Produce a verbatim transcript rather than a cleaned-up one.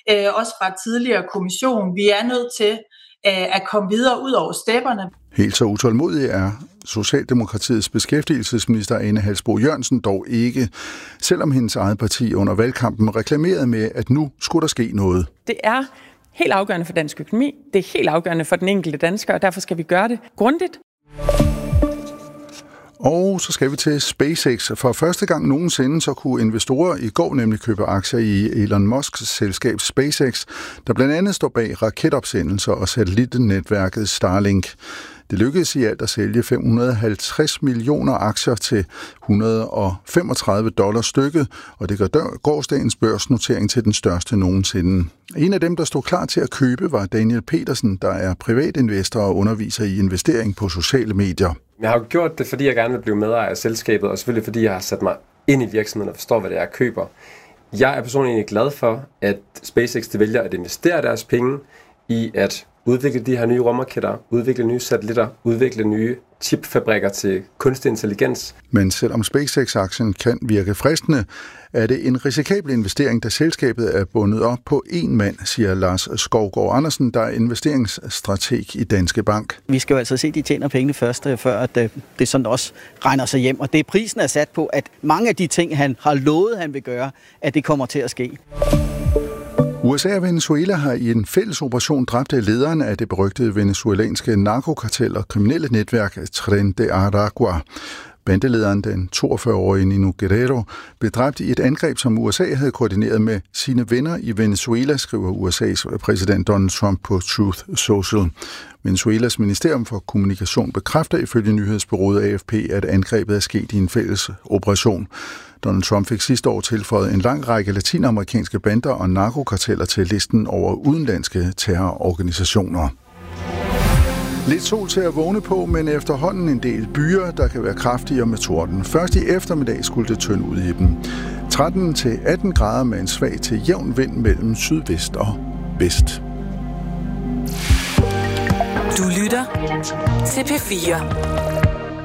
øh, også fra tidligere kommission. Vi er nødt til øh, at komme videre ud over stepperne. Helt så utålmodig er Socialdemokratiets beskæftigelsesminister Ane Halsboe Jørgensen dog ikke, selvom hendes eget parti under valgkampen reklamerede med, at nu skulle der ske noget. Det er helt afgørende for dansk økonomi, det er helt afgørende for den enkelte dansker, og derfor skal vi gøre det grundigt. Og så skal vi til SpaceX. For første gang nogensinde så kunne investorer i går nemlig købe aktier i Elon Musks selskab SpaceX, der blandt andet står bag raketopsendelser og satellitnetværket Starlink. Det lykkedes i alt at sælge fem hundrede og halvtreds millioner aktier til et hundrede og femogtredive dollar stykket, og det gør gårsdagens børsnotering til den største nogensinde. En af dem, der stod klar til at købe, var Daniel Petersen, der er privatinvestor og underviser i investering på sociale medier. Jeg har jo gjort det, fordi jeg gerne vil blive medejer af selskabet, og selvfølgelig fordi jeg har sat mig ind i virksomheden og forstår, hvad det er, jeg køber. Jeg er personligt egentlig glad for, at SpaceX de vælger at investere deres penge i at udvikle de her nye rumraketter, udvikle nye satellitter, udvikle nye chipfabrikker til kunstig intelligens. Men selvom SpaceX-aktien kan virke fristende, er det en risikabel investering, da selskabet er bundet op på én mand, siger Lars Skovgaard Andersen, der er investeringsstrateg i Danske Bank. Vi skal jo altså se, at de tjener pengene først, før at det sådan også regner sig hjem. Og det prisen er sat på, at mange af de ting, han har lovet, han vil gøre, at det kommer til at ske. U S A og Venezuela har i en fælles operation dræbt lederen af det berygtede venezuelanske narkokartel og kriminelle netværk Tren de Aragua. Bandelederen, den toogfyrre-årige Nino Guerrero, blev dræbt i et angreb, som U S A havde koordineret med sine venner i Venezuela, skriver U S A's præsident Donald Trump på Truth Social. Venezuelas ministerium for kommunikation bekræfter ifølge nyhedsbureauet A F P, at angrebet er sket i en fælles operation. Donald Trump fik sidste år tilføjet en lang række latinamerikanske bander og narkokarteller til listen over udenlandske terrororganisationer. Lidt sol til at vågne på, men efterhånden en del byer, der kan være kraftigere med torden. Først i eftermiddag skulle det tynde ud i dem. tretten til atten grader med en svag til jævn vind mellem sydvest og vest. Du lytter til P fire.